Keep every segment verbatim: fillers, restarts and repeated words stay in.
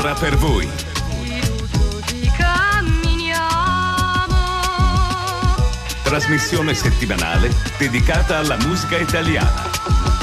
ora per voi. Trasmissione settimanale dedicata alla musica italiana.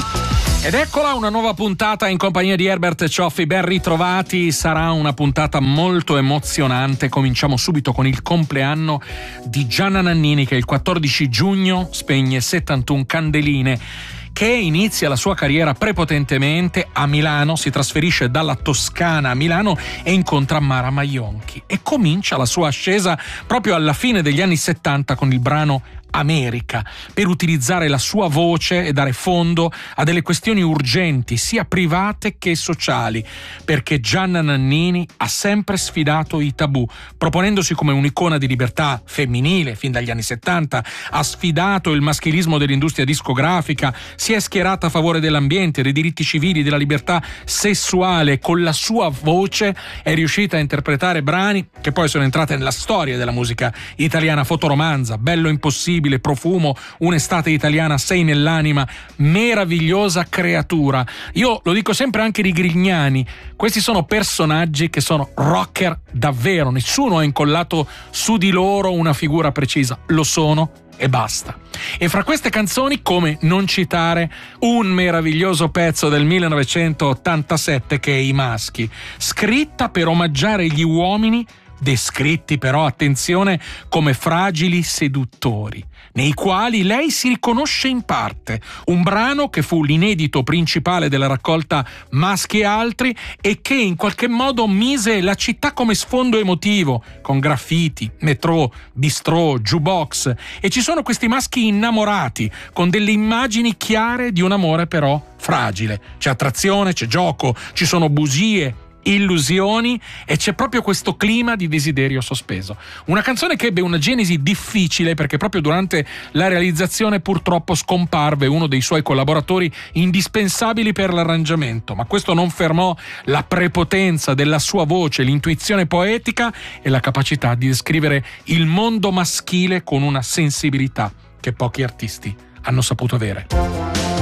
Ed eccola una nuova puntata in compagnia di Herbert Cioffi, ben ritrovati. Sarà una puntata molto emozionante. Cominciamo subito con il compleanno di Gianna Nannini, che il quattordici giugno spegne settantuno candeline, che inizia la sua carriera prepotentemente a Milano, si trasferisce dalla Toscana a Milano e incontra Mara Maionchi e comincia la sua ascesa proprio alla fine degli anni settanta con il brano America, per utilizzare la sua voce e dare fondo a delle questioni urgenti sia private che sociali, perché Gianna Nannini ha sempre sfidato i tabù, proponendosi come un'icona di libertà femminile fin dagli anni settanta, ha sfidato il maschilismo dell'industria discografica, si è schierata a favore dell'ambiente, dei diritti civili, della libertà sessuale. Con la sua voce è riuscita a interpretare brani che poi sono entrate nella storia della musica italiana: Fotoromanza, Bello Impossibile, Profumo, Un'estate italiana, Sei nell'anima, meravigliosa creatura. Io lo dico sempre anche di Grignani, questi sono personaggi che sono rocker davvero, nessuno ha incollato su di loro una figura precisa, lo sono e basta. E fra queste canzoni, come non citare un meraviglioso pezzo del millenovecentottantasette che è I Maschi, scritta per omaggiare gli uomini, descritti però, attenzione, come fragili seduttori, nei quali lei si riconosce in parte. Un brano che fu l'inedito principale della raccolta Maschi e altri e che in qualche modo mise la città come sfondo emotivo, con graffiti, metro, bistrò, jukebox, e ci sono questi maschi innamorati con delle immagini chiare di un amore però fragile. C'è attrazione, c'è gioco, ci sono bugie, illusioni e c'è proprio questo clima di desiderio sospeso. Una canzone che ebbe una genesi difficile perché proprio durante la realizzazione purtroppo scomparve uno dei suoi collaboratori indispensabili per l'arrangiamento, ma questo non fermò la prepotenza della sua voce, l'intuizione poetica e la capacità di descrivere il mondo maschile con una sensibilità che pochi artisti hanno saputo avere.